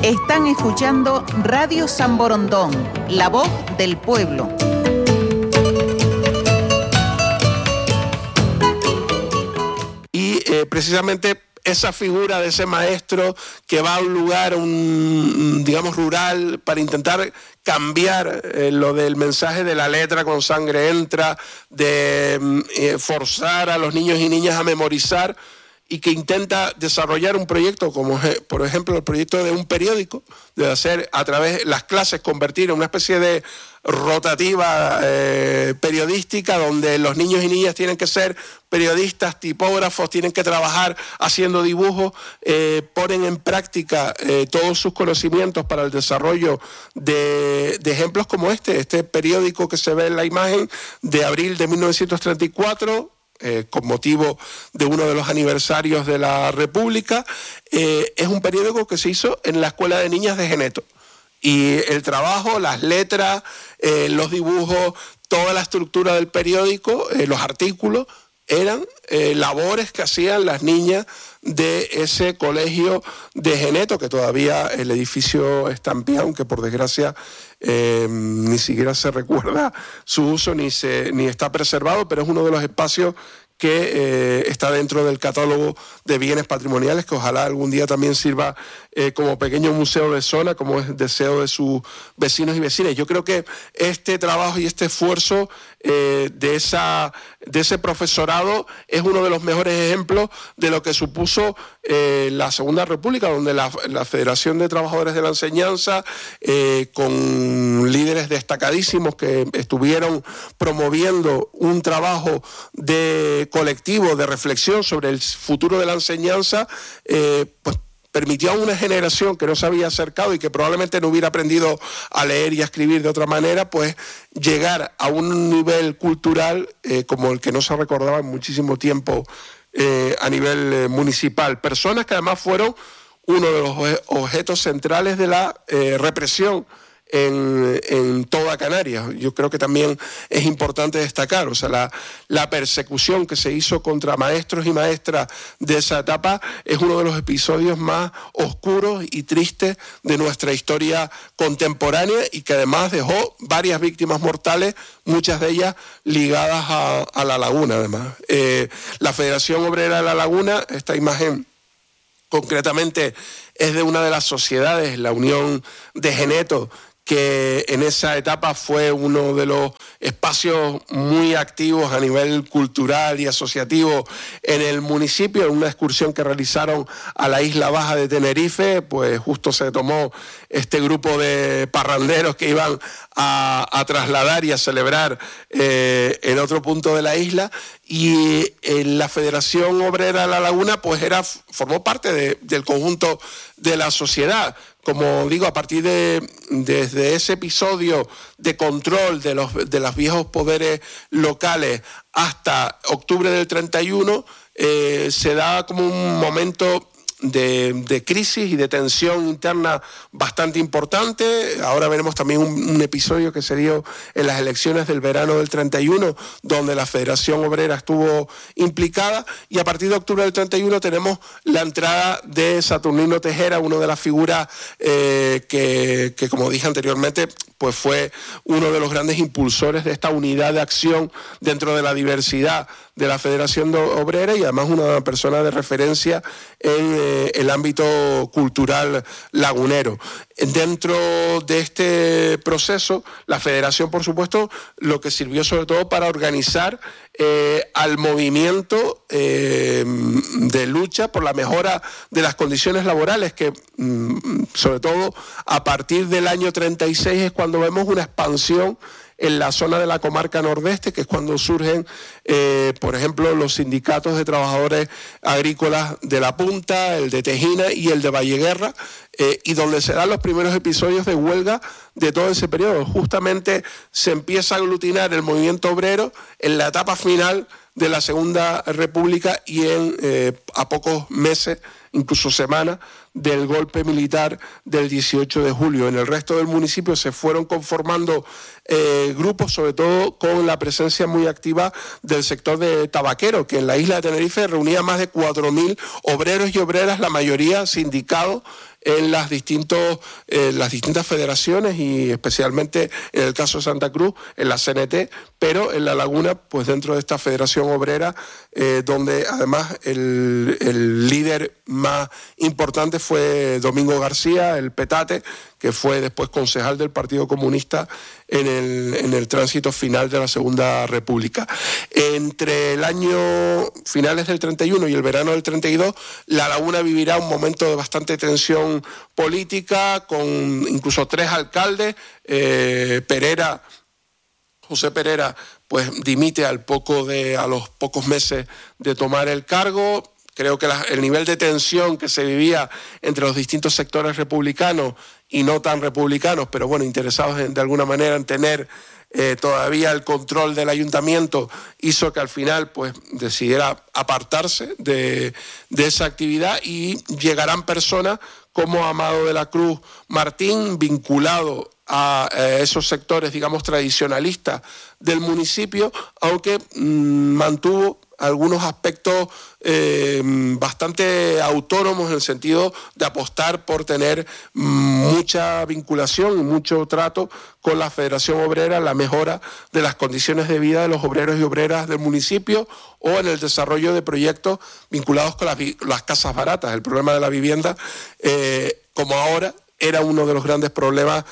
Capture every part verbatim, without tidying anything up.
Están escuchando Radio San Borondón, la voz del pueblo. Y eh, precisamente esa figura de ese maestro que va a un lugar, un, digamos, rural, para intentar cambiar eh, lo del mensaje de la letra con sangre entra, de eh, forzar a los niños y niñas a memorizar, y que intenta desarrollar un proyecto como, por ejemplo, el proyecto de un periódico, de hacer a través de las clases, convertir en una especie de rotativa eh, periodística, donde los niños y niñas tienen que ser periodistas, tipógrafos, tienen que trabajar haciendo dibujos, eh, ponen en práctica eh, todos sus conocimientos para el desarrollo de, de ejemplos como este, este periódico que se ve en la imagen de abril de mil novecientos treinta y cuatro, Eh, con motivo de uno de los aniversarios de la República. Eh, es un periódico que se hizo en la Escuela de Niñas de Geneto. Y el trabajo, las letras, eh, los dibujos, toda la estructura del periódico, eh, los artículos, eran eh, labores que hacían las niñas de ese colegio de Geneto, que todavía el edificio está en pie, aunque por desgracia eh, ni siquiera se recuerda su uso ni, se, ni está preservado, pero es uno de los espacios que eh, está dentro del catálogo de bienes patrimoniales, que ojalá algún día también sirva eh, como pequeño museo de zona, como es deseo de sus vecinos y vecinas. Yo creo que este trabajo y este esfuerzo eh, de, esa, de ese profesorado es uno de los mejores ejemplos de lo que supuso eh, la Segunda República, donde la, la Federación de Trabajadores de la Enseñanza, eh, con líderes destacadísimos que estuvieron promoviendo un trabajo de colectivo de reflexión sobre el futuro de la enseñanza, eh, pues permitió a una generación que no se había acercado y que probablemente no hubiera aprendido a leer y a escribir de otra manera, pues llegar a un nivel cultural eh, como el que no se recordaba en muchísimo tiempo eh, a nivel eh, municipal. Personas que además fueron uno de los objetos centrales de la eh, represión En, en toda Canarias. Yo creo que también es importante destacar, o sea, la, la persecución que se hizo contra maestros y maestras de esa etapa es uno de los episodios más oscuros y tristes de nuestra historia contemporánea, y que además dejó varias víctimas mortales, muchas de ellas ligadas a, a La Laguna, además. Eh, la Federación Obrera de La Laguna, esta imagen concretamente es de una de las sociedades, la Unión de Geneto, que en esa etapa fue uno de los espacios muy activos a nivel cultural y asociativo en el municipio. En una excursión que realizaron a la isla Baja de Tenerife, pues justo se tomó este grupo de parranderos que iban a, a trasladar y a celebrar eh, en otro punto de la isla, y en la Federación Obrera de La Laguna pues era, formó parte de, del conjunto de la sociedad. Como digo, a partir de desde ese episodio de control de los, de los viejos poderes locales hasta octubre del treinta y uno, eh, se da como un momento de, de crisis y de tensión interna bastante importante. Ahora veremos también un, un episodio que se dio en las elecciones del verano del treinta y uno, donde la Federación Obrera estuvo implicada, y a partir de octubre del treinta y uno tenemos la entrada de Saturnino Tejera, una de las figuras eh, que, que, como dije anteriormente, pues fue uno de los grandes impulsores de esta unidad de acción dentro de la diversidad de la Federación Obrera, y además una persona de referencia en eh, el ámbito cultural lagunero. Dentro de este proceso, la Federación, por supuesto, lo que sirvió sobre todo para organizar eh, al movimiento eh, de lucha por la mejora de las condiciones laborales, que mm, sobre todo a partir del año treinta y seis es cuando vemos una expansión en la zona de la comarca nordeste, que es cuando surgen, eh, por ejemplo, los sindicatos de trabajadores agrícolas de La Punta, el de Tejina y el de Valleguerra, eh, y donde se dan los primeros episodios de huelga de todo ese periodo. Justamente se empieza a aglutinar el movimiento obrero en la etapa final de la Segunda República, y en eh, a pocos meses, incluso semanas, del golpe militar del dieciocho de julio. En el resto del municipio se fueron conformando eh, grupos, sobre todo con la presencia muy activa del sector de tabaquero, que en la isla de Tenerife reunía más de cuatro mil obreros y obreras, la mayoría sindicados, en las, distintos, eh, las distintas federaciones y especialmente en el caso de Santa Cruz, en la C N T, pero en La Laguna, pues dentro de esta Federación Obrera, eh, donde además el, el líder más importante fue Domingo García, el Petate, que fue después concejal del Partido Comunista en el, en el tránsito final de la Segunda República. Entre el año finales del treinta y uno y el verano del treinta y dos, La Laguna vivirá un momento de bastante tensión política, con incluso tres alcaldes. eh, Perera, José Perera, pues dimite al poco de, a los pocos meses de tomar el cargo. Creo que la, el nivel de tensión que se vivía entre los distintos sectores republicanos y no tan republicanos, pero bueno, interesados en, de alguna manera en tener eh, todavía el control del ayuntamiento, hizo que al final pues decidiera apartarse de, de esa actividad, y llegarán personas como Amado de la Cruz Martín, vinculado a eh, esos sectores, digamos, tradicionalistas del municipio, aunque mmm, mantuvo algunos aspectos eh, bastante autónomos en el sentido de apostar por tener mucha vinculación y mucho trato con la Federación Obrera, la mejora de las condiciones de vida de los obreros y obreras del municipio, o en el desarrollo de proyectos vinculados con las, las casas baratas. El problema de la vivienda, eh, como ahora, era uno de los grandes problemas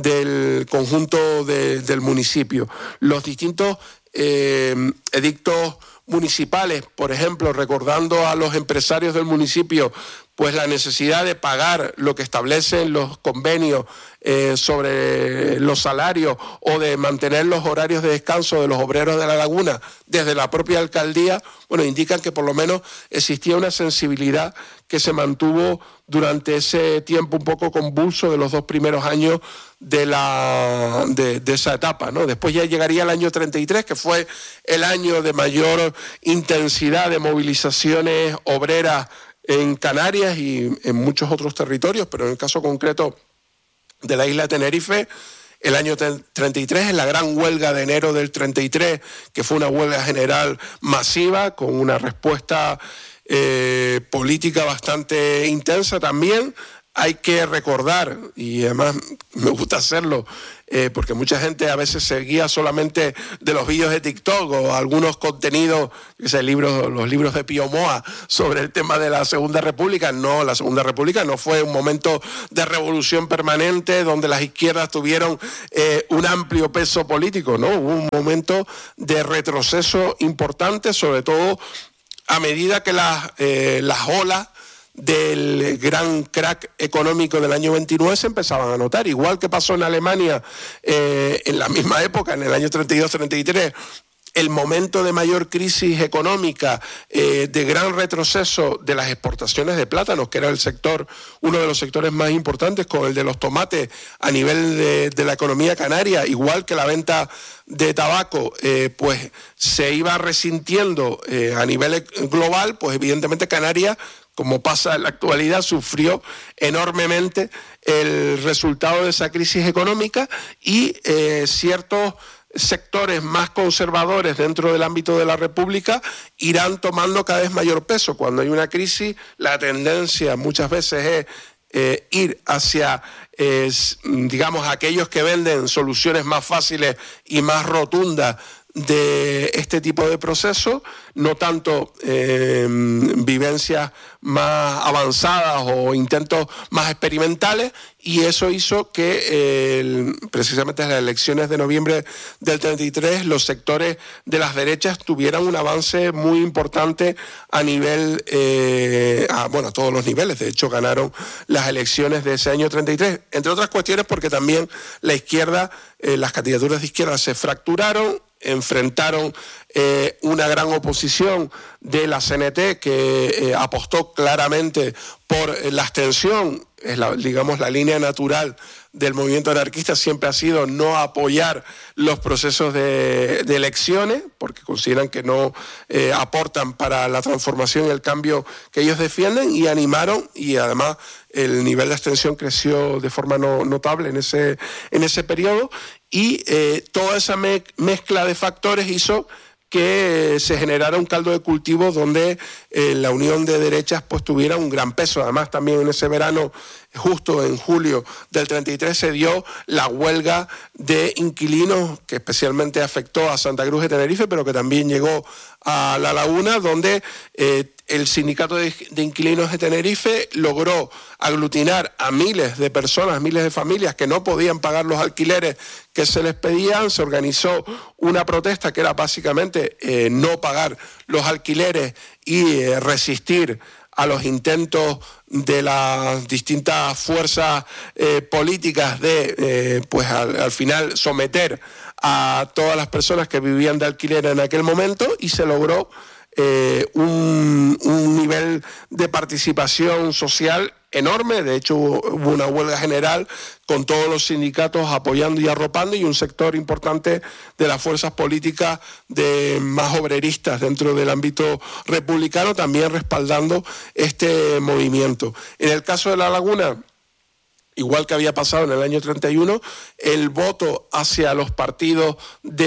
del conjunto de, del municipio. Los distintos eh, edictos municipales, por ejemplo, recordando a los empresarios del municipio pues la necesidad de pagar lo que establecen los convenios eh, sobre los salarios, o de mantener los horarios de descanso de los obreros de La Laguna desde la propia alcaldía, bueno, indican que por lo menos existía una sensibilidad que se mantuvo durante ese tiempo un poco convulso de los dos primeros años de, la, de, de esa etapa, ¿no? Después ya llegaría el año treinta y tres, que fue el año de mayor intensidad de movilizaciones obreras en Canarias y en muchos otros territorios, pero en el caso concreto de la isla de Tenerife, el año treinta y tres, en la gran huelga de enero del treinta y tres, que fue una huelga general masiva, con una respuesta eh, política bastante intensa también. Hay que recordar, y además me gusta hacerlo, eh, porque mucha gente a veces se guía solamente de los vídeos de TikTok o algunos contenidos, ese libro, los libros de Pío Moa sobre el tema de la Segunda República. No, la Segunda República no fue un momento de revolución permanente donde las izquierdas tuvieron eh, un amplio peso político, ¿no? Hubo un momento de retroceso importante, sobre todo a medida que las, eh, las olas del gran crack económico del año veintinueve se empezaban a notar, igual que pasó en Alemania eh, en la misma época, en el año treinta y dos treinta y tres, el momento de mayor crisis económica, eh, de gran retroceso de las exportaciones de plátanos, que era el sector, uno de los sectores más importantes, con el de los tomates a nivel de, de la economía canaria, igual que la venta de tabaco, eh, pues se iba resintiendo eh, a nivel global, pues evidentemente Canarias, como pasa en la actualidad, sufrió enormemente el resultado de esa crisis económica, y eh, ciertos sectores más conservadores dentro del ámbito de la República irán tomando cada vez mayor peso. Cuando hay una crisis, la tendencia muchas veces es eh, ir hacia, eh, digamos, aquellos que venden soluciones más fáciles y más rotundas de este tipo de procesos, no tanto eh, vivencias más avanzadas o intentos más experimentales, y eso hizo que eh, precisamente en las elecciones de noviembre del treinta y tres los sectores de las derechas tuvieran un avance muy importante a nivel, eh, a, bueno, a todos los niveles. De hecho, ganaron las elecciones de ese año treinta y tres, entre otras cuestiones porque también la izquierda, eh, las candidaturas de izquierda se fracturaron. enfrentaron eh, una gran oposición de la C N T que eh, apostó claramente por eh, la abstención. Es la, digamos, la línea natural del movimiento anarquista siempre ha sido no apoyar los procesos de, de elecciones, porque consideran que no eh, aportan para la transformación y el cambio que ellos defienden, y animaron, y además el nivel de abstención creció de forma no, notable en ese, en ese periodo, y eh, toda esa me mezcla de factores hizo que se generara un caldo de cultivo donde eh, la unión de derechas pues tuviera un gran peso. Además, también en ese verano, justo en julio del treinta y tres, se dio la huelga de inquilinos que especialmente afectó a Santa Cruz de Tenerife, pero que también llegó a La Laguna, donde eh, el sindicato de, de inquilinos de Tenerife logró aglutinar a miles de personas, miles de familias que no podían pagar los alquileres que se les pedían. Se organizó una protesta que era básicamente eh, no pagar los alquileres y eh, resistir a los intentos de las distintas fuerzas eh, políticas de, eh, pues al, al final, someter a todas las personas que vivían de alquiler en aquel momento, y se logró eh, un, un nivel de participación social enorme. De hecho, hubo una huelga general con todos los sindicatos apoyando y arropando, y un sector importante de las fuerzas políticas de más obreristas dentro del ámbito republicano también respaldando este movimiento. En el caso de La Laguna, igual que había pasado en el año treinta y uno, el voto hacia los partidos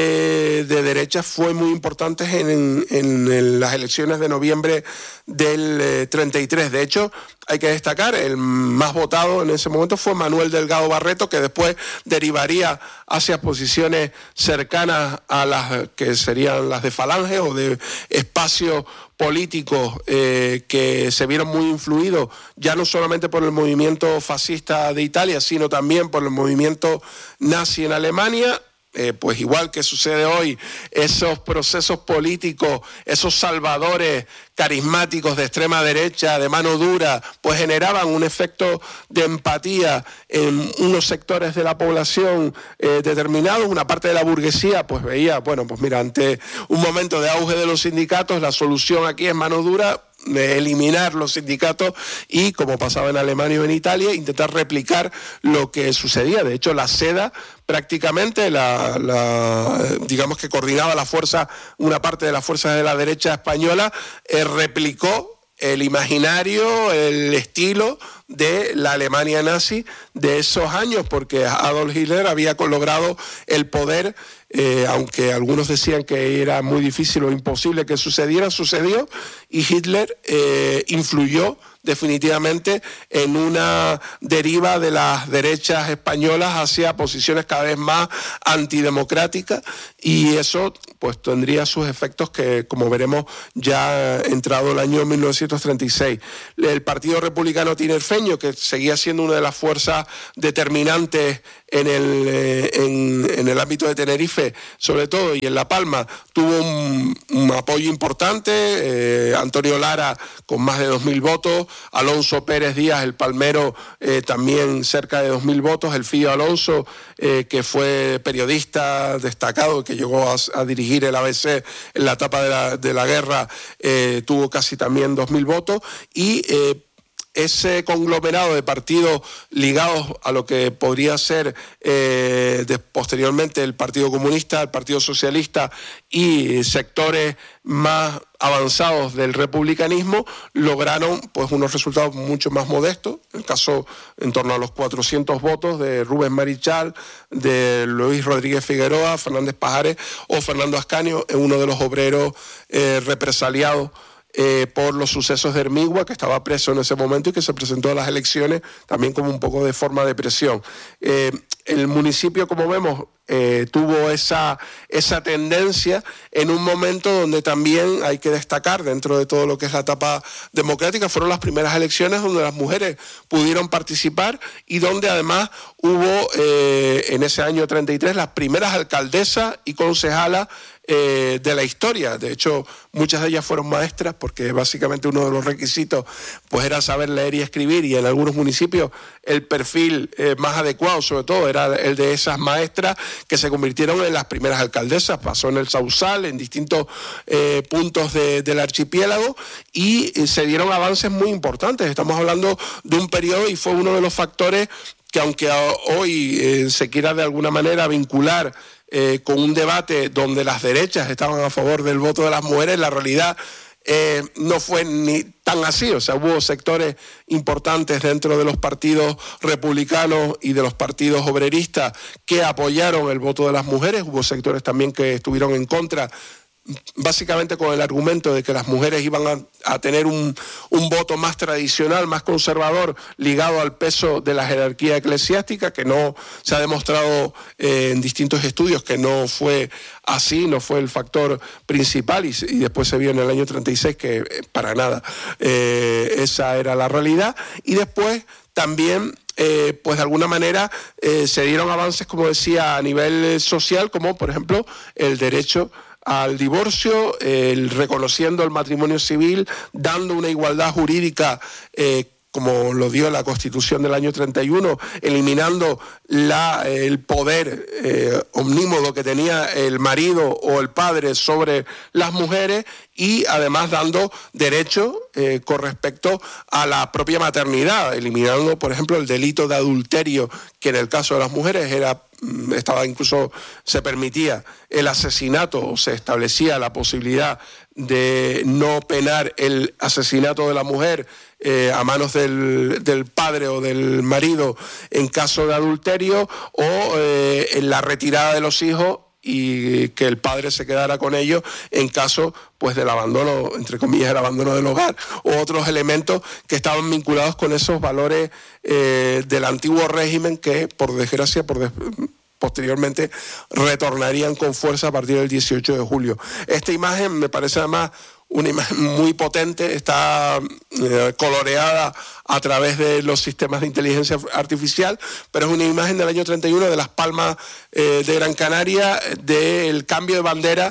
de, de derecha fue muy importante en, en, en las elecciones de noviembre del eh, treinta y tres. De hecho, hay que destacar, el más votado en ese momento fue Manuel Delgado Barreto, que después derivaría hacia posiciones cercanas a las que serían las de Falange o de espacios políticos eh, que se vieron muy influidos ya no solamente por el movimiento fascista de Italia, sino también por el movimiento nazi en Alemania. Eh, pues igual que sucede hoy, esos procesos políticos, esos salvadores carismáticos de extrema derecha, de mano dura, pues generaban un efecto de empatía en unos sectores de la población eh, determinados. Una parte de la burguesía pues veía, bueno, pues mira, ante un momento de auge de los sindicatos, la solución aquí es mano dura, de eliminar los sindicatos y, como pasaba en Alemania o en Italia, intentar replicar lo que sucedía. De hecho, la SEDA prácticamente, la, la, digamos que coordinaba la fuerza, una parte de las fuerzas de la derecha española, eh, replicó el imaginario, el estilo de la Alemania nazi de esos años, porque Adolf Hitler había logrado el poder, eh, aunque algunos decían que era muy difícil o imposible que sucediera, sucedió, y Hitler eh, influyó definitivamente en una deriva de las derechas españolas hacia posiciones cada vez más antidemocráticas, y eso pues tendría sus efectos que, como veremos, ya entrado el año mil novecientos treinta y seis. El Partido Republicano Tinerfeño, que seguía siendo una de las fuerzas determinantes en el, eh, en, en el ámbito de Tenerife, sobre todo, y en La Palma, tuvo un, un apoyo importante. eh, Antonio Lara con más de dos mil votos, Alonso Pérez Díaz, el palmero, eh, también cerca de dos mil votos, el Fío Alonso, eh, que fue periodista destacado, que llegó a, a dirigir el A B C en la etapa de la, de la guerra, eh, tuvo casi también dos mil votos, y eh, ese conglomerado de partidos ligados a lo que podría ser eh, de, posteriormente el Partido Comunista, el Partido Socialista y sectores más avanzados del republicanismo, lograron pues unos resultados mucho más modestos. En el caso, en torno a los cuatrocientos votos de Rubén Marichal, de Luis Rodríguez Figueroa, Fernández Pajares o Fernando Ascanio, uno de los obreros eh, represaliados Eh, por los sucesos de Hermigua, que estaba preso en ese momento y que se presentó a las elecciones también como un poco de forma de presión. Eh, el municipio, como vemos, eh, tuvo esa, esa tendencia en un momento donde también hay que destacar, dentro de todo lo que es la etapa democrática, fueron las primeras elecciones donde las mujeres pudieron participar y donde además hubo eh, en ese año treinta y tres las primeras alcaldesas y concejalas eh, de la historia. De hecho, muchas de ellas fueron maestras, porque básicamente uno de los requisitos pues era saber leer y escribir, y en algunos municipios el perfil eh, más adecuado, sobre todo, era el de esas maestras que se convirtieron en las primeras alcaldesas. Pasó en el Sausal, en distintos eh, puntos de, del archipiélago, y eh, se dieron avances muy importantes. Estamos hablando de un periodo, y fue uno de los factores que, aunque hoy eh, se quiera de alguna manera vincular eh, con un debate donde las derechas estaban a favor del voto de las mujeres, la realidad eh, no fue ni tan así. O sea, hubo sectores importantes dentro de los partidos republicanos y de los partidos obreristas que apoyaron el voto de las mujeres. Hubo sectores también que estuvieron en contra, básicamente con el argumento de que las mujeres iban a, a tener un, un voto más tradicional, más conservador, ligado al peso de la jerarquía eclesiástica, que no se ha demostrado eh, en distintos estudios que no fue así, no fue el factor principal, y, y después se vio en el año treinta y seis que eh, para nada eh, esa era la realidad. Y después también Eh, pues de alguna manera eh, se dieron avances, como decía, a nivel social, como por ejemplo el derecho al divorcio, eh, el reconociendo el matrimonio civil, dando una igualdad jurídica eh, como lo dio la Constitución del año treinta y uno, eliminando la, el poder eh, omnímodo que tenía el marido o el padre sobre las mujeres, y además dando derecho eh, con respecto a la propia maternidad, eliminando, por ejemplo, el delito de adulterio, que en el caso de las mujeres era estaba incluso se permitía el asesinato, o se establecía la posibilidad de no penar el asesinato de la mujer eh, a manos del, del padre o del marido en caso de adulterio, o eh, en la retirada de los hijos y que el padre se quedara con ellos en caso pues del abandono, entre comillas, el abandono del hogar, o otros elementos que estaban vinculados con esos valores eh, del antiguo régimen que, por desgracia, por des posteriormente retornarían con fuerza a partir del dieciocho de julio. Esta imagen me parece además una imagen muy potente, está eh, coloreada a través de los sistemas de inteligencia artificial, pero es una imagen del año treinta y uno de Las Palmas eh, de Gran Canaria, del cambio de bandera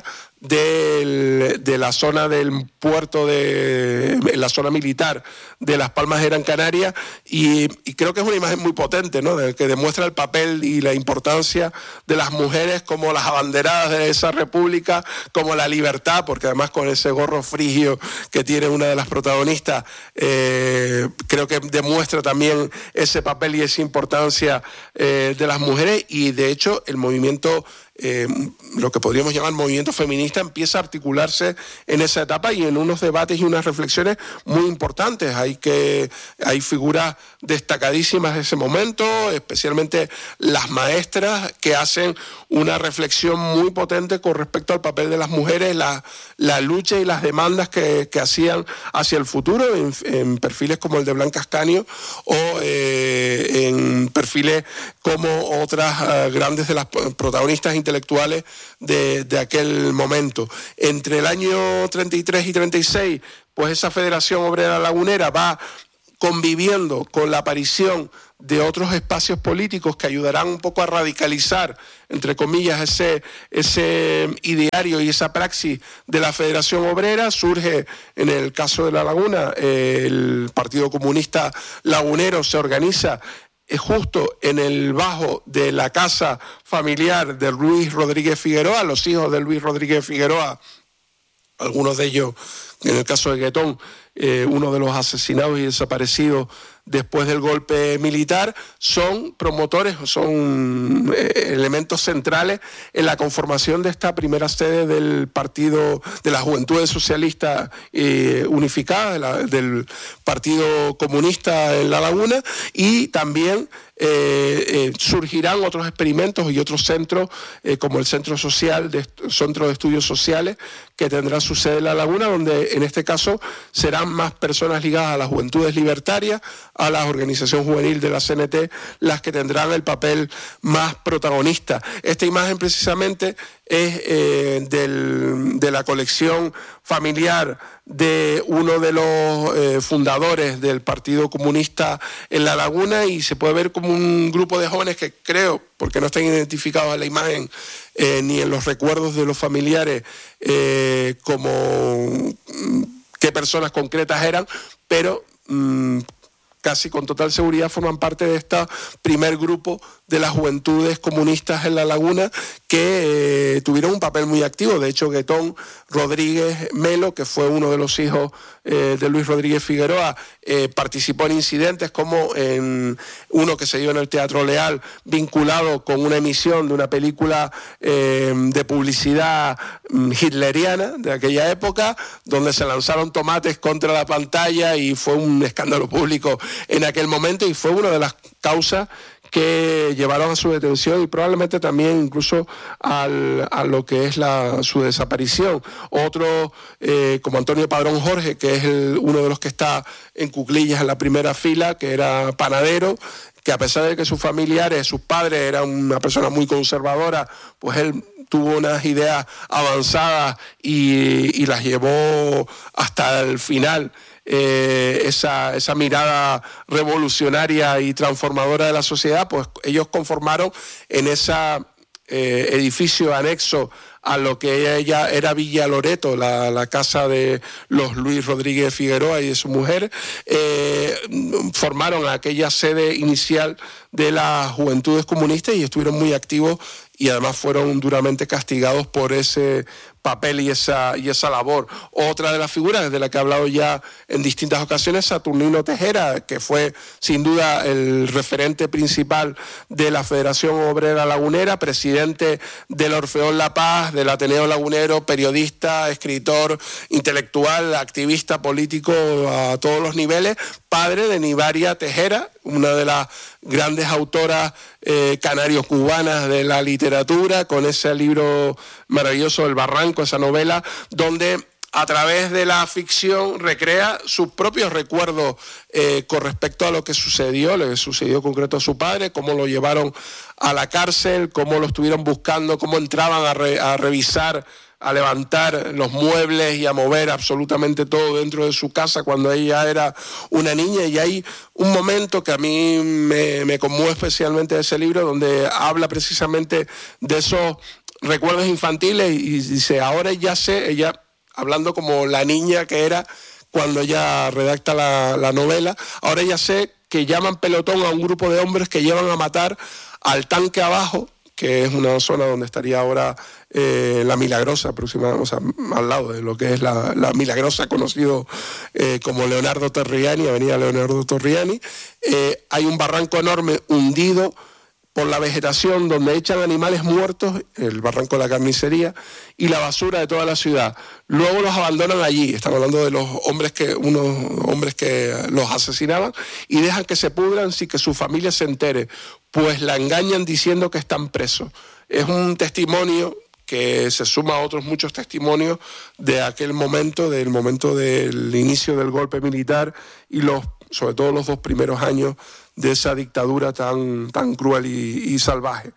de, de la zona del puerto, de la zona militar de Las Palmas de Gran Canaria, y, y creo que es una imagen muy potente, ¿no?, de, que demuestra el papel y la importancia de las mujeres como las abanderadas de esa república, como la libertad, porque además con ese gorro frigio que tiene una de las protagonistas, eh, creo que demuestra también ese papel y esa importancia eh, de las mujeres. Y de hecho el movimiento, eh, lo que podríamos llamar movimiento feminista, empieza a articularse en esa etapa y en unos debates y unas reflexiones muy importantes. Hay, que, hay figuras destacadísimas de ese momento, especialmente las maestras, que hacen una reflexión muy potente con respecto al papel de las mujeres, la, la lucha y las demandas que, que hacían hacia el futuro, en, en perfiles como el de Blanca Ascanio, o eh, en perfiles como otras uh, grandes de las protagonistas intelectuales de, de aquel momento. Entre el año treinta y tres y treinta y seis, pues esa Federación Obrera Lagunera va conviviendo con la aparición de otros espacios políticos que ayudarán un poco a radicalizar, entre comillas, ese, ese ideario y esa praxis de la Federación Obrera. Surge, en el caso de La Laguna, eh, el Partido Comunista Lagunero se organiza eh, justo en el bajo de la casa familiar de Luis Rodríguez Figueroa. Los hijos de Luis Rodríguez Figueroa, algunos de ellos, en el caso de Guetón, eh, uno de los asesinados y desaparecidos después del golpe militar, son promotores, son eh, elementos centrales en la conformación de esta primera sede del Partido de las Juventudes Socialistas eh, Unificadas, de la, del Partido Comunista en La Laguna, y también eh, eh, surgirán otros experimentos y otros centros, eh, como el Centro Social, de, Centro de Estudios Sociales, que tendrá su sede en La Laguna, donde en este caso serán más personas ligadas a las juventudes libertarias, a la organización juvenil de la C N T, las que tendrán el papel más protagonista. Esta imagen precisamente es eh, del, de la colección familiar de uno de los eh, fundadores del Partido Comunista en La Laguna, y se puede ver como un grupo de jóvenes que creo, porque no están identificados en la imagen, eh, ni en los recuerdos de los familiares eh, como qué personas concretas eran, pero mmm, casi con total seguridad forman parte de este primer grupo de las juventudes comunistas en La Laguna que eh, tuvieron un papel muy activo. De hecho, Guetón Rodríguez Melo, que fue uno de los hijos eh, de Luis Rodríguez Figueroa, eh, participó en incidentes como en uno que se dio en el Teatro Leal, vinculado con una emisión de una película eh, de publicidad hitleriana de aquella época, donde se lanzaron tomates contra la pantalla y fue un escándalo público en aquel momento, y fue una de las causas que llevaron a su detención y probablemente también incluso al, a lo que es la, su desaparición. Otro, eh, como Antonio Padrón Jorge, que es el, uno de los que está en cuclillas en la primera fila, que era panadero, que a pesar de que sus familiares, sus padres eran una persona muy conservadora, pues él tuvo unas ideas avanzadas y, y las llevó hasta el final. Eh, esa, esa mirada revolucionaria y transformadora de la sociedad, pues ellos conformaron en ese eh, edificio anexo a lo que ella era Villa Loreto, la, la casa de los Luis Rodríguez Figueroa y de su mujer, eh, formaron aquella sede inicial de las Juventudes Comunistas y estuvieron muy activos y además fueron duramente castigados por ese papel y esa, y esa labor. Otra de las figuras de la que he hablado ya en distintas ocasiones, Saturnino Tejera, que fue sin duda el referente principal de la Federación Obrera Lagunera, presidente del Orfeón La Paz, del Ateneo Lagunero, periodista, escritor, intelectual, activista político a todos los niveles, padre de Nivaria Tejera, una de las grandes autoras eh, canario-cubanas de la literatura, con ese libro maravilloso, El Barranco, esa novela, donde a través de la ficción recrea sus propios recuerdos eh, con respecto a lo que sucedió, lo que sucedió concreto a su padre, cómo lo llevaron a la cárcel, cómo lo estuvieron buscando, cómo entraban a, re, a revisar, a levantar los muebles y a mover absolutamente todo dentro de su casa cuando ella era una niña. Y hay un momento que a mí me, me conmueve especialmente de ese libro, donde habla precisamente de esos recuerdos infantiles y dice, ahora ya sé, ella hablando como la niña que era cuando ella redacta la, la novela, ahora ya sé que llaman pelotón a un grupo de hombres que llevan a matar al tanque abajo, que es una zona donde estaría ahora eh, La Milagrosa, aproximadamente, o sea, al lado de lo que es la, la Milagrosa, conocido eh, como Leonardo Torriani, Avenida Leonardo Torriani. Eh, hay un barranco enorme hundido por la vegetación, donde echan animales muertos, el barranco de la carnicería, y la basura de toda la ciudad. Luego los abandonan allí, estamos hablando de los hombres que, unos hombres que los asesinaban, y dejan que se pudran sin que su familia se entere, pues la engañan diciendo que están presos. Es un testimonio que se suma a otros muchos testimonios de aquel momento, del momento del inicio del golpe militar y los, sobre todo los dos primeros años de esa dictadura tan, tan cruel y, y salvaje.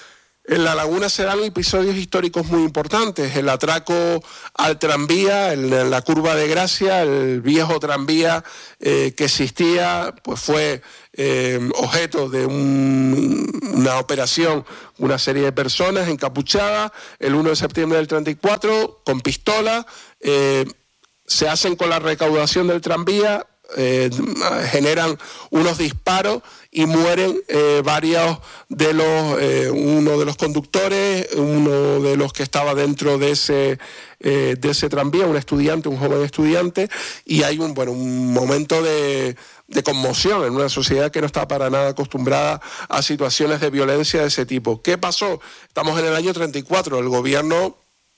En La Laguna se dan episodios históricos muy importantes, el atraco al tranvía, en la Curva de Gracia, el viejo tranvía eh, que existía, pues fue eh, objeto de un, una operación, una serie de personas encapuchadas, el uno de septiembre del treinta y cuatro, con pistola, eh, se hacen con la recaudación del tranvía, Eh, generan unos disparos y mueren eh, varios de los, eh, uno de los conductores, uno de los que estaba dentro de ese, eh, de ese tranvía, un estudiante, un joven estudiante, y hay un, bueno, un momento de, de conmoción en una sociedad que no está para nada acostumbrada a situaciones de violencia de ese tipo. ¿Qué pasó? Estamos en el año treinta y cuatro, el gobierno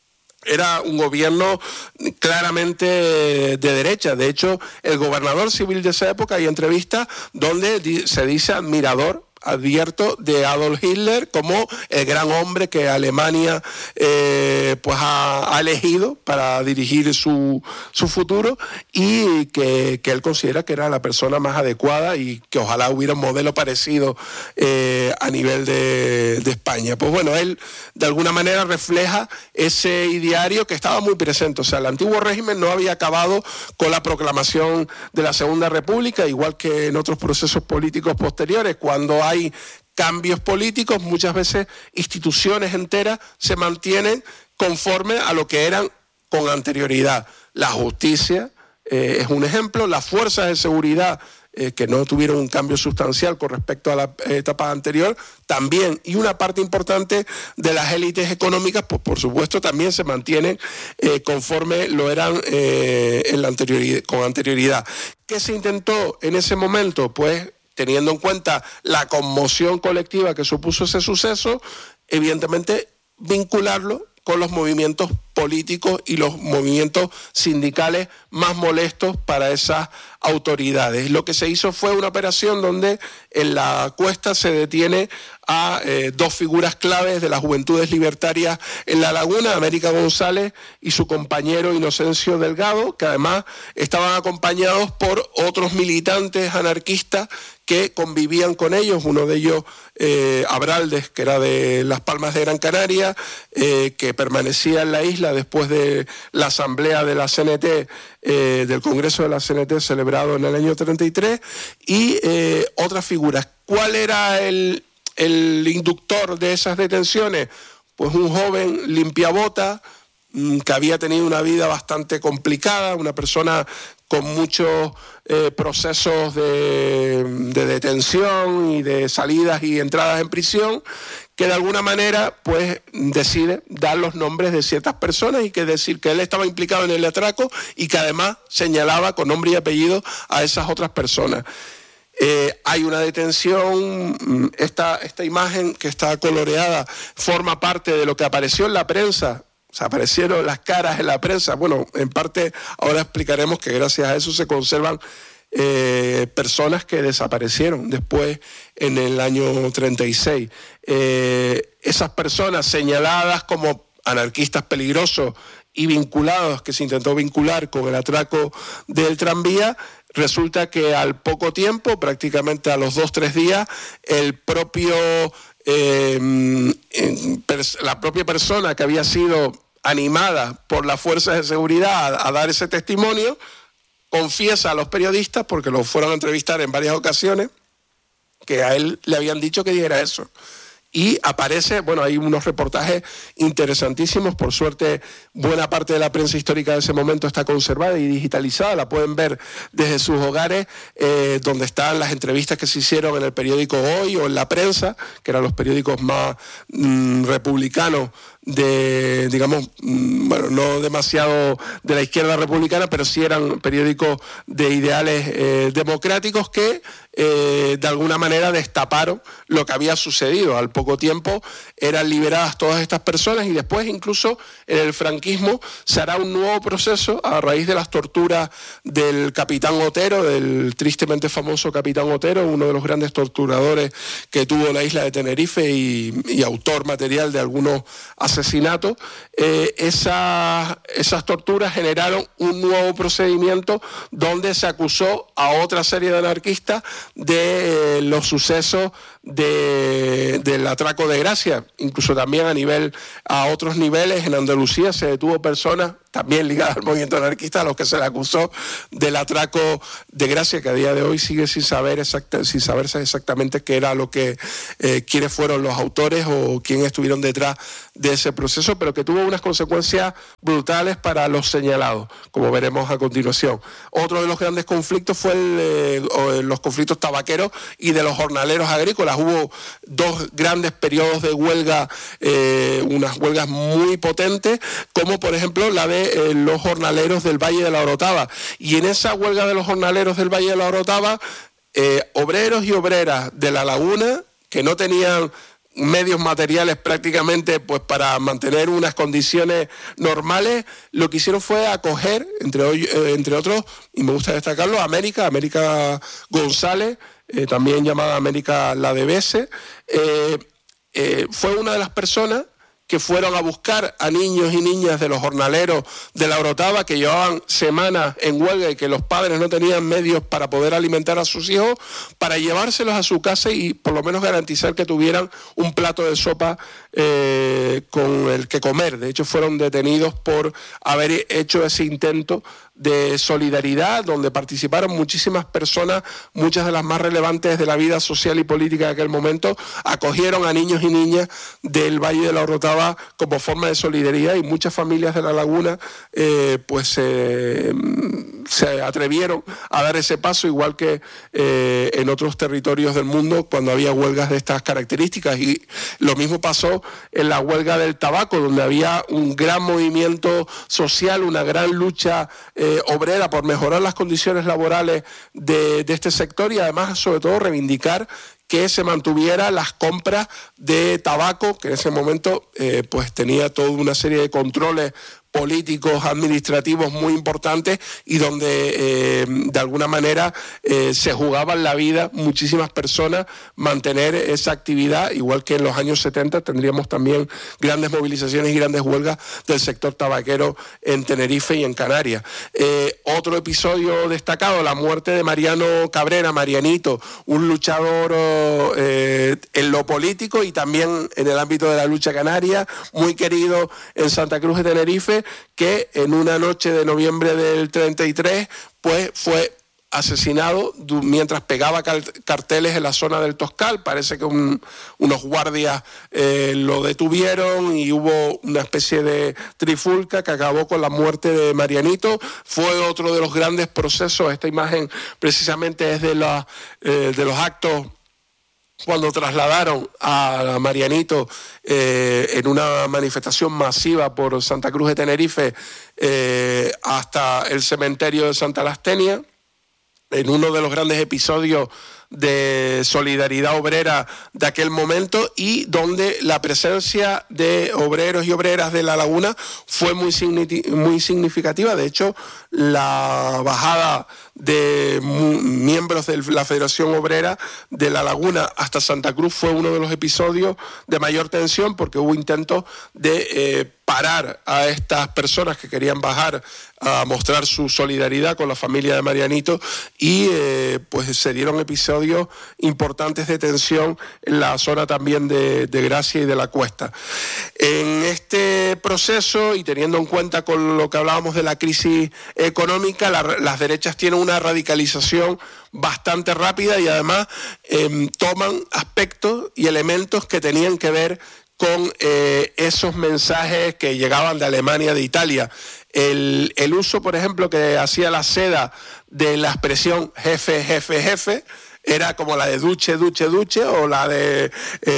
era un gobierno claramente de derecha. De hecho, el gobernador civil de esa época, hay entrevistas donde se dice admirador, advierto, de Adolf Hitler como el gran hombre que Alemania eh, pues ha, ha elegido para dirigir su, su futuro, y que, que él considera que era la persona más adecuada y que ojalá hubiera un modelo parecido eh, a nivel de, de España. Pues bueno, él de alguna manera refleja ese ideario que estaba muy presente. O sea, el antiguo régimen no había acabado con la proclamación de la Segunda República, igual que en otros procesos políticos posteriores, cuando hay cambios políticos, muchas veces instituciones enteras se mantienen conforme a lo que eran con anterioridad. La justicia eh, es un ejemplo, las fuerzas de seguridad eh, que no tuvieron un cambio sustancial con respecto a la etapa anterior, también, y una parte importante de las élites económicas, pues por supuesto también se mantienen eh, conforme lo eran eh, en la anterioridad, con anterioridad. ¿Qué se intentó en ese momento? Pues teniendo en cuenta la conmoción colectiva que supuso ese suceso, evidentemente vincularlo con los movimientos políticos y los movimientos sindicales más molestos para esas autoridades. Lo que se hizo fue una operación donde en la cuesta se detiene a eh, dos figuras claves de las juventudes libertarias en La Laguna, América González y su compañero Inocencio Delgado, que además estaban acompañados por otros militantes anarquistas que convivían con ellos, uno de ellos eh, Abraldes, que era de Las Palmas de Gran Canaria, eh, que permanecía en la isla después de la asamblea de la C N T, eh, del Congreso de la C N T celebrado en el año treinta y tres, y eh, otras figuras. ¿Cuál era el, el inductor de esas detenciones? Pues un joven limpiabota que había tenido una vida bastante complicada, una persona con muchos eh, procesos de, de detención y de salidas y entradas en prisión, que de alguna manera pues decide dar los nombres de ciertas personas y que decir que él estaba implicado en el atraco y que además señalaba con nombre y apellido a esas otras personas. Eh, hay una detención, esta, esta imagen que está coloreada forma parte de lo que apareció en la prensa. O sea, aparecieron las caras en la prensa. Bueno, en parte ahora explicaremos que gracias a eso se conservan eh, personas que desaparecieron después en el año treinta y seis. Eh, esas personas señaladas como anarquistas peligrosos y vinculados, que se intentó vincular con el atraco del tranvía, resulta que al poco tiempo, prácticamente a los dos, tres días, el propio, eh, la propia persona que había sido animada por las fuerzas de seguridad a, a dar ese testimonio, confiesa a los periodistas, porque lo fueron a entrevistar en varias ocasiones, que a él le habían dicho que dijera eso. Y aparece, bueno, hay unos reportajes interesantísimos, por suerte buena parte de la prensa histórica de ese momento está conservada y digitalizada, la pueden ver desde sus hogares, eh, donde están las entrevistas que se hicieron en el periódico Hoy o en La Prensa, que eran los periódicos más mmm, republicanos de, digamos, bueno, no demasiado de la izquierda republicana, pero sí eran periódicos de ideales eh, democráticos que eh, de alguna manera destaparon lo que había sucedido. Al poco tiempo eran liberadas todas estas personas y después incluso en el franquismo se hará un nuevo proceso a raíz de las torturas del capitán Otero, del tristemente famoso capitán Otero, uno de los grandes torturadores que tuvo la isla de Tenerife y, y autor material de algunos asesinatos. Eh, esa, esas torturas generaron un nuevo procedimiento donde se acusó a otra serie de anarquistas de eh, los sucesos de, del atraco de Gracia, incluso también a nivel a otros niveles. En Andalucía se detuvo personas también ligadas al movimiento anarquista a los que se le acusó del atraco de Gracia, que a día de hoy sigue sin saber exacta, sin saberse exactamente qué era lo que eh, quiénes fueron los autores o quiénes estuvieron detrás de ese proceso, pero que tuvo unas consecuencias brutales para los señalados, como veremos a continuación. Otro de los grandes conflictos fue el, eh, los conflictos tabaqueros y de los jornaleros agrícolas. Hubo dos grandes periodos de huelga, eh, unas huelgas muy potentes, como por ejemplo la de eh, los jornaleros del Valle de la Orotava. Y en esa huelga de los jornaleros del Valle de la Orotava, eh, obreros y obreras de La Laguna, que no tenían medios materiales prácticamente pues para mantener unas condiciones normales, lo que hicieron fue acoger, entre, eh, entre otros, y me gusta destacarlo, a América, América González, eh, también llamada América La de Bese, eh, eh, fue una de las personas que fueron a buscar a niños y niñas de los jornaleros de la Orotava que llevaban semanas en huelga y que los padres no tenían medios para poder alimentar a sus hijos, para llevárselos a su casa y por lo menos garantizar que tuvieran un plato de sopa eh, con el que comer. De hecho, fueron detenidos por haber hecho ese intento de solidaridad, donde participaron muchísimas personas, muchas de las más relevantes de la vida social y política de aquel momento, acogieron a niños y niñas del Valle de la Orotava como forma de solidaridad, y muchas familias de La Laguna eh, pues eh, se atrevieron a dar ese paso, igual que eh, en otros territorios del mundo cuando había huelgas de estas características. Y lo mismo pasó en la huelga del tabaco, donde había un gran movimiento social, una gran lucha eh, obrera por mejorar las condiciones laborales de, de este sector, y además sobre todo reivindicar que se mantuviera las compras de tabaco, que en ese momento eh, pues tenía toda una serie de controles políticos, administrativos muy importantes, y donde eh, de alguna manera eh, se jugaban la vida muchísimas personas mantener esa actividad, igual que en los años setenta tendríamos también grandes movilizaciones y grandes huelgas del sector tabaquero en Tenerife y en Canarias. Eh, otro episodio destacado, la muerte de Mariano Cabrera, Marianito, un luchador eh, en lo político y también en el ámbito de la lucha canaria, muy querido en Santa Cruz de Tenerife, que en una noche de noviembre del treinta y tres pues fue asesinado mientras pegaba carteles en la zona del Toscal. Parece que un, unos guardias eh, lo detuvieron y hubo una especie de trifulca que acabó con la muerte de Marianito. Fue otro de los grandes procesos. Esta imagen precisamente es de, la, eh, de los actos cuando trasladaron a Marianito eh, en una manifestación masiva por Santa Cruz de Tenerife eh, hasta el cementerio de Santa Lastenia, en uno de los grandes episodios de solidaridad obrera de aquel momento, y donde la presencia de obreros y obreras de La Laguna fue muy, muy significativa. De hecho, la bajada de miembros de la Federación Obrera de La Laguna hasta Santa Cruz fue uno de los episodios de mayor tensión, porque hubo intentos de eh, parar a estas personas que querían bajar a mostrar su solidaridad con la familia de Marianito, y eh, pues se dieron episodios importantes de tensión en la zona también de, de Gracia y de la Cuesta. En este proceso, y teniendo en cuenta con lo que hablábamos de la crisis económica, la, las derechas tienen una radicalización bastante rápida, y además eh, toman aspectos y elementos que tenían que ver con eh, esos mensajes que llegaban de Alemania, de Italia. El, el uso, por ejemplo, que hacía la SEDA de la expresión jefe, jefe, jefe, era como la de duche, duche, duche, o la de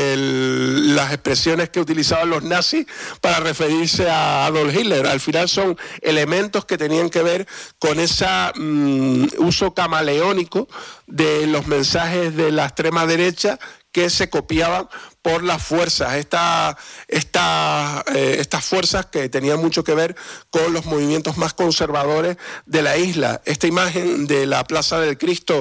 el, las expresiones que utilizaban los nazis para referirse a Adolf Hitler. Al final son elementos que tenían que ver con ese um, uso camaleónico de los mensajes de la extrema derecha, que se copiaban por las fuerzas, esta, esta, eh, estas fuerzas que tenían mucho que ver con los movimientos más conservadores de la isla. Esta imagen de la Plaza del Cristo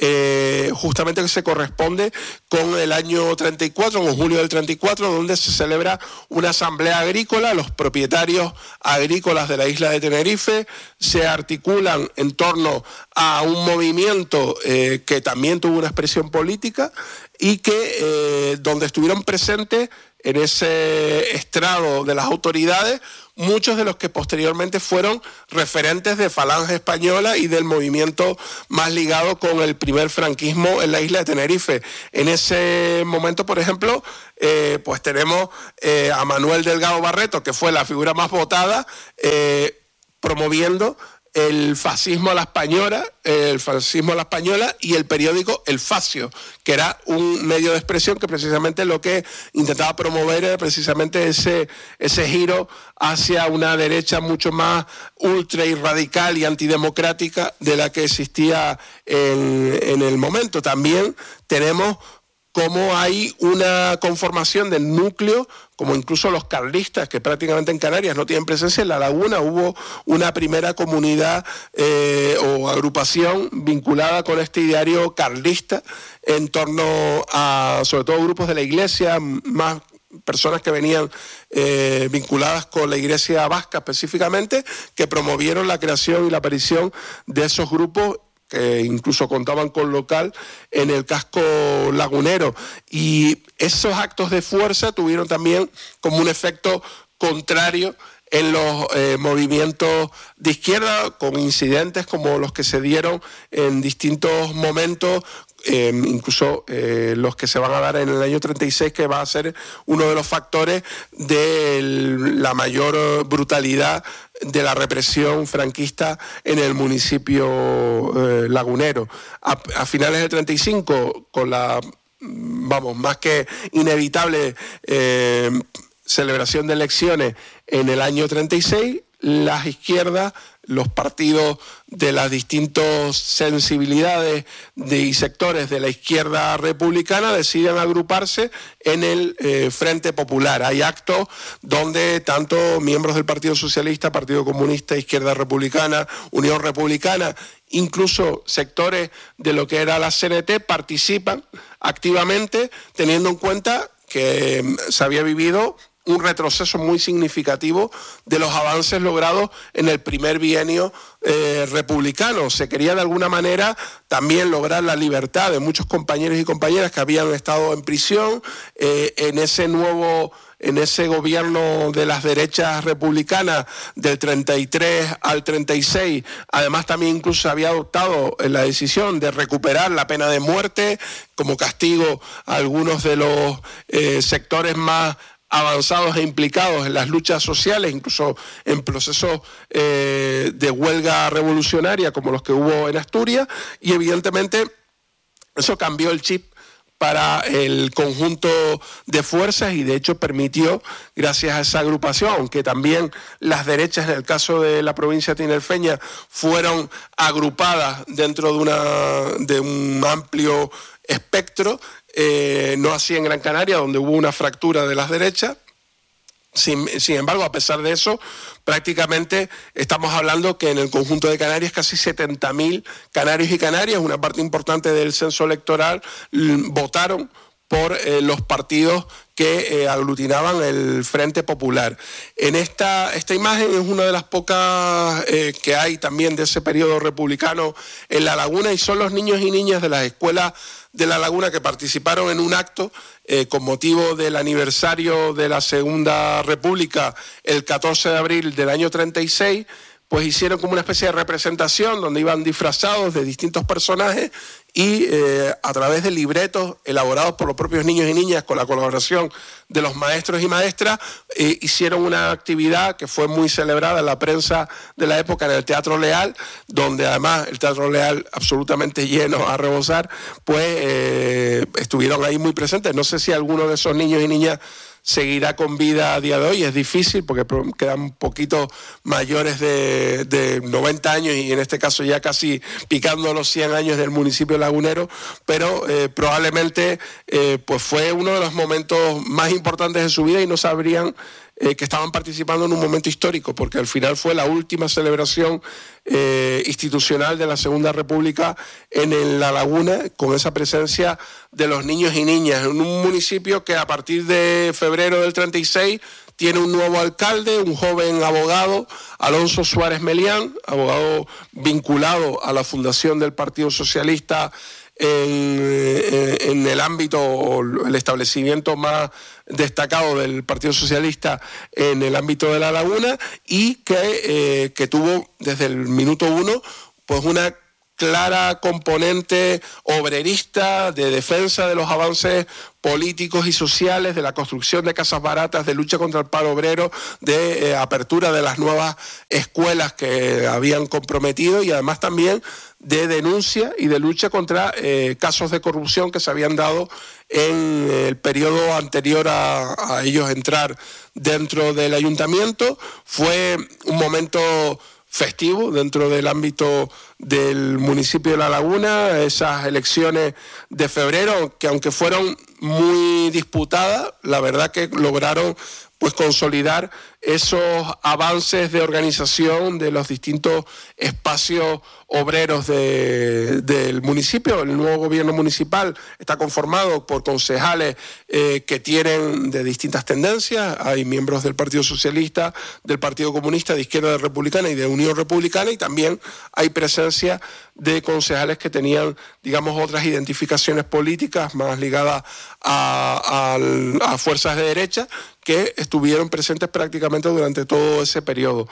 eh, justamente que se corresponde con el año treinta y cuatro, con julio del treinta y cuatro, donde se celebra una asamblea agrícola. Los propietarios agrícolas de la isla de Tenerife se articulan en torno a un movimiento eh, que también tuvo una expresión política, y que eh, donde estuvieron presentes en ese estrado de las autoridades muchos de los que posteriormente fueron referentes de Falange Española y del movimiento más ligado con el primer franquismo en la isla de Tenerife. En ese momento, por ejemplo, eh, pues tenemos eh, a Manuel Delgado Barreto, que fue la figura más votada, eh, promoviendo el fascismo a la española, el fascismo a la española y el periódico El Facio, que era un medio de expresión que precisamente lo que intentaba promover era precisamente ese, ese giro hacia una derecha mucho más ultra y radical y antidemocrática de la que existía en, en el momento. También tenemos cómo hay una conformación del núcleo, como incluso los carlistas, que prácticamente en Canarias no tienen presencia. En La Laguna hubo una primera comunidad eh, o agrupación vinculada con este ideario carlista en torno a, sobre todo, grupos de la iglesia, más personas que venían eh, vinculadas con la iglesia vasca específicamente, que promovieron la creación y la aparición de esos grupos que incluso contaban con local en el casco lagunero. Y esos actos de fuerza tuvieron también como un efecto contrario en los eh, movimientos de izquierda, con incidentes como los que se dieron en distintos momentos, Eh, incluso eh, los que se van a dar en el año treinta y seis, que va a ser uno de los factores de la mayor brutalidad de la represión franquista en el municipio eh, lagunero. A, a finales del treinta y cinco, con la, vamos, más que inevitable eh, celebración de elecciones en el año treinta y seis, las izquierdas, los partidos de las distintas sensibilidades de, y sectores de la izquierda republicana deciden agruparse en el eh, Frente Popular. Hay actos donde tanto miembros del Partido Socialista, Partido Comunista, Izquierda Republicana, Unión Republicana, incluso sectores de lo que era la C N T participan activamente, teniendo en cuenta que eh, se había vivido un retroceso muy significativo de los avances logrados en el primer bienio eh, republicano. Se quería de alguna manera también lograr la libertad de muchos compañeros y compañeras que habían estado en prisión eh, en ese nuevo... en ese gobierno de las derechas republicanas del treinta y tres al treinta y seis. Además, también incluso había adoptado la decisión de recuperar la pena de muerte como castigo a algunos de los eh, sectores más avanzados e implicados en las luchas sociales, incluso en procesos eh, de huelga revolucionaria como los que hubo en Asturias, y evidentemente eso cambió el chip para el conjunto de fuerzas y de hecho permitió, gracias a esa agrupación, aunque también las derechas en el caso de la provincia tinerfeña fueron agrupadas dentro de, una, de un amplio espectro, eh, no así en Gran Canaria, donde hubo una fractura de las derechas. Sin, sin embargo, a pesar de eso, prácticamente estamos hablando que en el conjunto de Canarias casi setenta mil canarios y canarias, una parte importante del censo electoral, votaron por eh, los partidos que eh, aglutinaban el Frente Popular. En esta, esta imagen es una de las pocas eh, que hay también de ese periodo republicano en La Laguna, y son los niños y niñas de las escuelas de La Laguna que participaron en un acto eh, con motivo del aniversario de la Segunda República, el catorce de abril del año treinta y seis, pues hicieron como una especie de representación donde iban disfrazados de distintos personajes y eh, a través de libretos elaborados por los propios niños y niñas con la colaboración de los maestros y maestras, eh, hicieron una actividad que fue muy celebrada en la prensa de la época en el Teatro Leal, donde además el Teatro Leal absolutamente lleno a rebosar, pues eh, estuvieron ahí muy presentes. No sé si alguno de esos niños y niñas seguirá con vida a día de hoy, es difícil porque quedan un poquito mayores de, de noventa años y en este caso ya casi picando los cien años del municipio lagunero, pero eh, probablemente eh, pues fue uno de los momentos más importantes de su vida y no sabrían eh, que estaban participando en un momento histórico, porque al final fue la última celebración eh, institucional de la Segunda República en el, La Laguna, con esa presencia de los niños y niñas, en un municipio que a partir de febrero del treinta y seis tiene un nuevo alcalde, un joven abogado, Alonso Suárez Melián, abogado vinculado a la fundación del Partido Socialista en, en el ámbito o el establecimiento más destacado del Partido Socialista en el ámbito de La Laguna, y que, eh, que tuvo desde el minuto uno pues una clara componente obrerista de defensa de los avances políticos y sociales, de la construcción de casas baratas, de lucha contra el paro obrero, de eh, apertura de las nuevas escuelas que habían comprometido, y además también de denuncia y de lucha contra eh, casos de corrupción que se habían dado en el periodo anterior a, a ellos entrar dentro del ayuntamiento. Fue un momento festivo dentro del ámbito del municipio de La Laguna, esas elecciones de febrero, que aunque fueron muy disputadas, la verdad que lograron pues consolidar esos avances de organización de los distintos espacios obreros de, del municipio. El nuevo gobierno municipal está conformado por concejales eh, que tienen de distintas tendencias. Hay miembros del Partido Socialista, del Partido Comunista, de Izquierda Republicana y de Unión Republicana, y también hay presencia de concejales que tenían, digamos, otras identificaciones políticas más ligadas a, a, a fuerzas de derecha, que estuvieron presentes prácticamente durante todo ese periodo.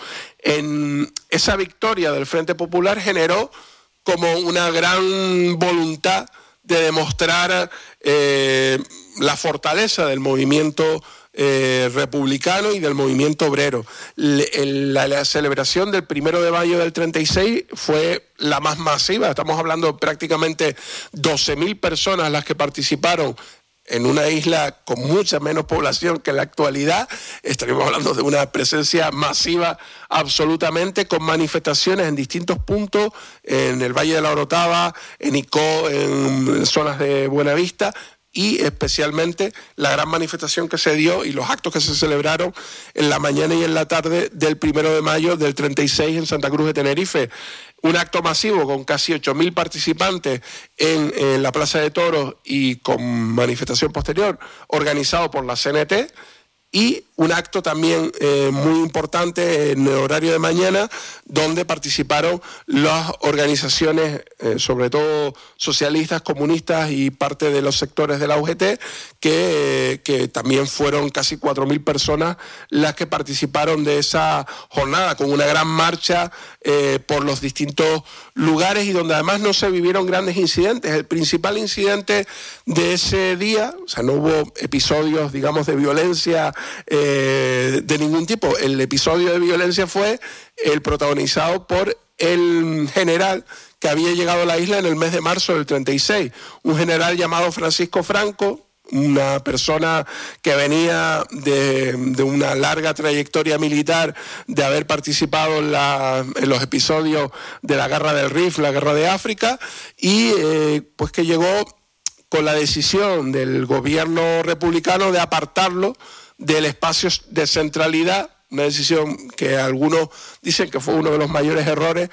En esa victoria del Frente Popular generó como una gran voluntad de demostrar eh, la fortaleza del movimiento eh, republicano y del movimiento obrero. La, la celebración del primero de mayo del treinta y seis fue la más masiva. Estamos hablando de prácticamente doce mil personas las que participaron en una isla con mucha menos población que en la actualidad. Estaríamos hablando de una presencia masiva absolutamente, con manifestaciones en distintos puntos, en el Valle de la Orotava, en Icó, en zonas de Buenavista, y especialmente la gran manifestación que se dio y los actos que se celebraron en la mañana y en la tarde del primero de mayo del treinta y seis en Santa Cruz de Tenerife. Un acto masivo con casi ocho mil participantes en, en la Plaza de Toros y con manifestación posterior organizado por la C N T, y un acto también eh, muy importante en el horario de mañana donde participaron las organizaciones, eh, sobre todo socialistas, comunistas y parte de los sectores de la U G T, que, eh, que también fueron casi cuatro mil personas las que participaron de esa jornada, con una gran marcha eh, por los distintos lugares, y donde además no se vivieron grandes incidentes. El principal incidente de ese día, o sea, no hubo episodios, digamos, de violencia eh, de ningún tipo. El episodio de violencia fue el protagonizado por el general que había llegado a la isla en el mes de marzo del treinta y seis, un general llamado Francisco Franco, una persona que venía de, de una larga trayectoria militar, de haber participado en, la, en los episodios de la Guerra del Rif, la Guerra de África, y eh, pues que llegó con la decisión del gobierno republicano de apartarlo del espacio de centralidad, una decisión que algunos dicen que fue uno de los mayores errores,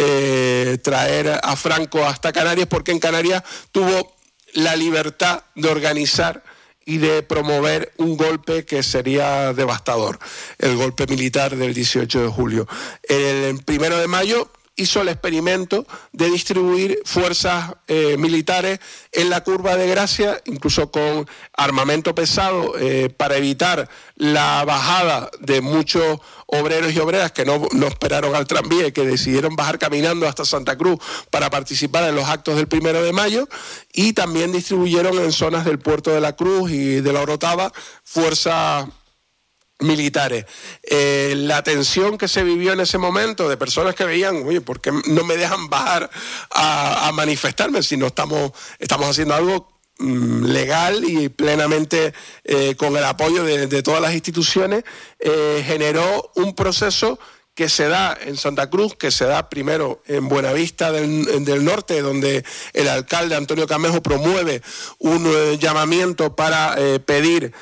eh, traer a Franco hasta Canarias, porque en Canarias tuvo la libertad de organizar y de promover un golpe que sería devastador, el golpe militar del dieciocho de julio. El primero de mayo hizo el experimento de distribuir fuerzas eh, militares en la Curva de Gracia, incluso con armamento pesado, eh, para evitar la bajada de muchos obreros y obreras que no, no esperaron al tranvía y que decidieron bajar caminando hasta Santa Cruz para participar en los actos del primero de mayo, y también distribuyeron en zonas del Puerto de la Cruz y de la Orotava fuerzas militares. Eh, la tensión que se vivió en ese momento de personas que veían, oye, ¿por qué no me dejan bajar a, a manifestarme si no estamos, estamos haciendo algo mm, legal y plenamente eh, con el apoyo de, de todas las instituciones? Eh, generó un proceso que se da en Santa Cruz, que se da primero en Buenavista del, del Norte, donde el alcalde Antonio Camejo promueve un eh, llamamiento para eh, pedir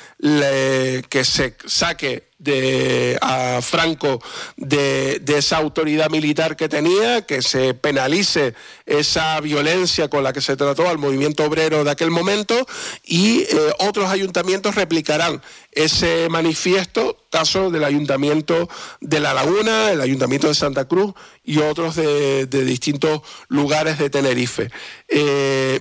le, que se saque de, a Franco de, de esa autoridad militar que tenía, que se penalice esa violencia con la que se trató al movimiento obrero de aquel momento, y eh, otros ayuntamientos replicarán ese manifiesto, caso del Ayuntamiento de La Laguna, el Ayuntamiento de Santa Cruz y otros de, de distintos lugares de Tenerife. Eh,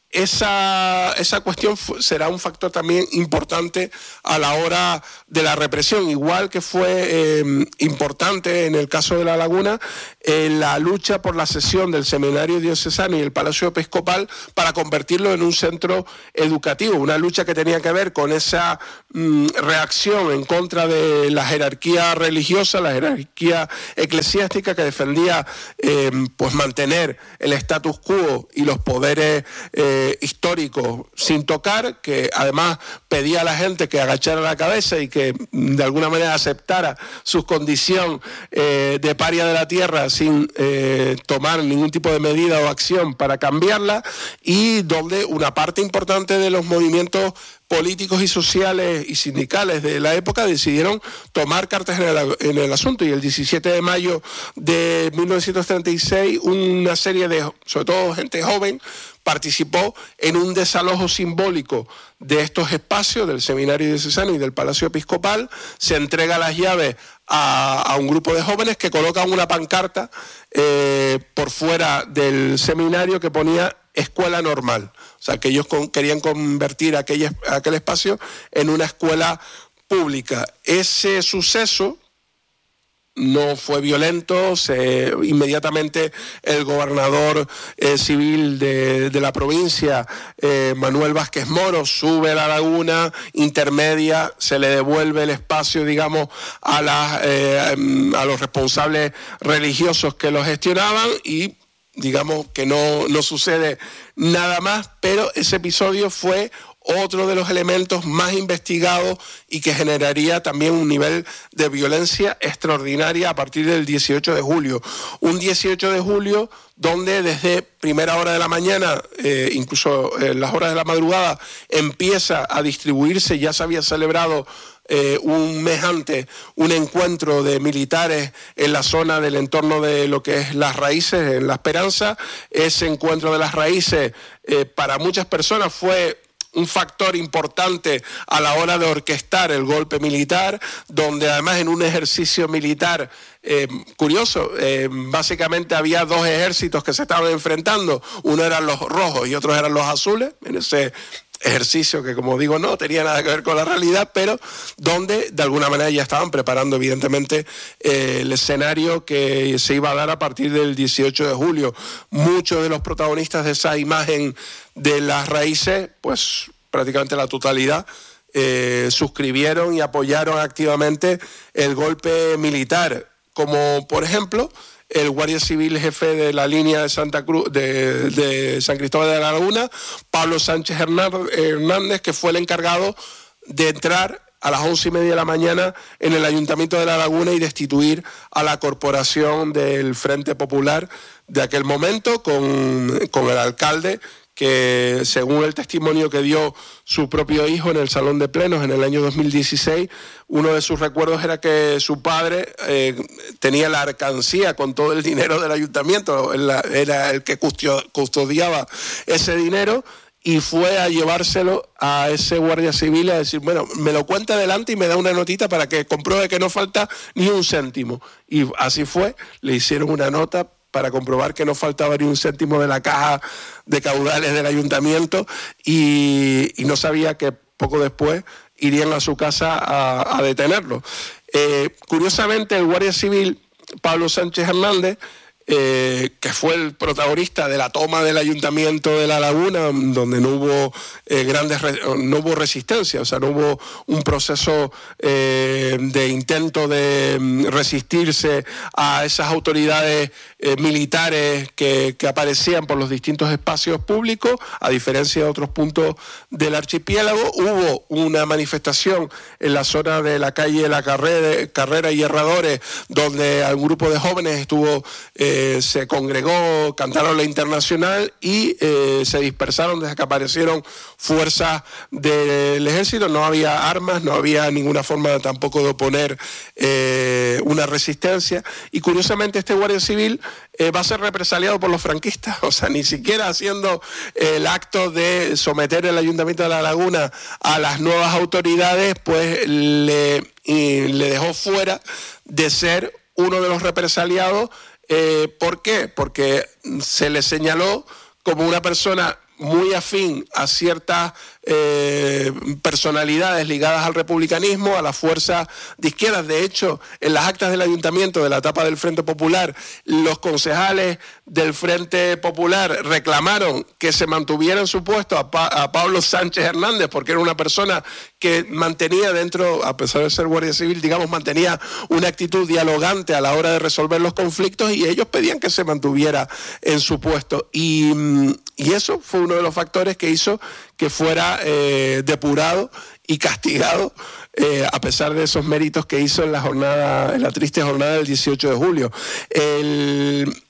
Esa, esa cuestión será un factor también importante a la hora de la represión, igual que fue eh, importante en el caso de La Laguna eh, la lucha por la cesión del Seminario Diocesano y el Palacio Episcopal para convertirlo en un centro educativo, una lucha que tenía que ver con esa mm, reacción en contra de la jerarquía religiosa, la jerarquía eclesiástica que defendía eh, pues mantener el status quo y los poderes eh, histórico sin tocar, que además pedía a la gente que agachara la cabeza y que de alguna manera aceptara su condición eh, de paria de la tierra sin eh, tomar ningún tipo de medida o acción para cambiarla, y donde una parte importante de los movimientos políticos y sociales y sindicales de la época decidieron tomar cartas en el, en el asunto, y el diecisiete de mayo de mil novecientos treinta y seis una serie de, sobre todo gente joven, participó en un desalojo simbólico de estos espacios del Seminario Diocesano y del Palacio Episcopal. Se entrega las llaves a, a un grupo de jóvenes que colocan una pancarta eh, por fuera del seminario que ponía escuela normal. O sea, que ellos con, querían convertir aquella, aquel espacio en una escuela pública. Ese suceso no fue violento, se, inmediatamente el gobernador eh, civil de, de la provincia, eh, Manuel Vázquez Moro, sube a la laguna intermedia, se le devuelve el espacio, digamos, a, las, eh, a los responsables religiosos que lo gestionaban y digamos que no, no sucede nada más, pero ese episodio fue otro de los elementos más investigados y que generaría también un nivel de violencia extraordinaria a partir del dieciocho de julio. Un dieciocho de julio donde desde primera hora de la mañana, eh, incluso en las horas de la madrugada, empieza a distribuirse, ya se había celebrado eh, un mes antes, un encuentro de militares en la zona del entorno de lo que es Las Raíces, en La Esperanza. Ese encuentro de Las Raíces eh, para muchas personas fue un factor importante a la hora de orquestar el golpe militar, donde además en un ejercicio militar eh, curioso, eh, básicamente había dos ejércitos que se estaban enfrentando, uno eran los rojos y otros eran los azules, en ese ejercicio que, como digo, no tenía nada que ver con la realidad, pero donde de alguna manera ya estaban preparando evidentemente eh, el escenario que se iba a dar a partir del dieciocho de julio. Muchos de los protagonistas de esa imagen de Las Raíces, pues prácticamente la totalidad, eh, suscribieron y apoyaron activamente el golpe militar, como por ejemplo el guardia civil jefe de la línea de Santa Cruz, de, de San Cristóbal de la Laguna, Pablo Sánchez Hernández, que fue el encargado de entrar a las once y media de la mañana en el Ayuntamiento de La Laguna y destituir a la corporación del Frente Popular de aquel momento con, con el alcalde, que según el testimonio que dio su propio hijo en el Salón de Plenos en el año dos mil dieciséis, uno de sus recuerdos era que su padre eh, tenía la alcancía con todo el dinero del ayuntamiento, era el que custodiaba ese dinero, y fue a llevárselo a ese guardia civil a decir, bueno, me lo cuenta adelante y me da una notita para que compruebe que no falta ni un céntimo. Y así fue, le hicieron una nota para comprobar que no faltaba ni un céntimo de la caja de caudales del ayuntamiento, y, y no sabía que poco después irían a su casa a, a detenerlo. Eh, curiosamente, el guardia civil Pablo Sánchez Hernández, eh, que fue el protagonista de la toma del Ayuntamiento de La Laguna, donde no hubo eh, grandes re no hubo resistencia, o sea, no hubo un proceso eh, de intento de um, resistirse a esas autoridades eh, militares que, que aparecían por los distintos espacios públicos, a diferencia de otros puntos del archipiélago. Hubo una manifestación en la zona de la calle La Carrera, Carrera y Herradores, donde un grupo de jóvenes estuvo eh, se congregó, cantaron la Internacional y eh, se dispersaron desde que aparecieron fuerzas del ejército. No había armas, no había ninguna forma tampoco de oponer eh, una resistencia, y curiosamente este guardia civil eh, va a ser represaliado por los franquistas, o sea, ni siquiera haciendo el acto de someter el Ayuntamiento de La Laguna a las nuevas autoridades, pues le, y le dejó fuera de ser uno de los represaliados. Eh, ¿Por qué? Porque se le señaló como una persona muy afín a ciertas eh, personalidades ligadas al republicanismo, a la fuerza de izquierdas. De hecho, en las actas del ayuntamiento de la etapa del Frente Popular, los concejales del Frente Popular reclamaron que se mantuviera en su puesto a, pa a Pablo Sánchez Hernández, porque era una persona que mantenía dentro, a pesar de ser guardia civil, digamos, mantenía una actitud dialogante a la hora de resolver los conflictos, y ellos pedían que se mantuviera en su puesto. Y, y eso fue uno de los factores que hizo que fuera eh, depurado y castigado, eh, a pesar de esos méritos que hizo en la jornada, en la triste jornada del dieciocho de julio. El,